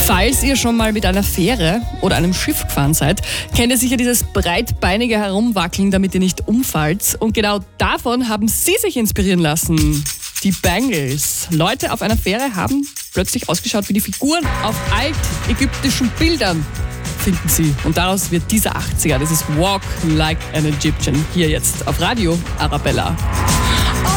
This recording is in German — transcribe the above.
Falls ihr schon mal mit einer Fähre oder einem Schiff gefahren seid, kennt ihr sicher dieses breitbeinige Herumwackeln, damit ihr nicht umfallt. Und genau davon haben sie sich inspirieren lassen. Die Bangles. Leute auf einer Fähre haben plötzlich ausgeschaut wie die Figuren auf altägyptischen Bildern, finden sie. Und daraus wird dieser 80er, das ist Walk Like an Egyptian, hier jetzt auf Radio Arabella.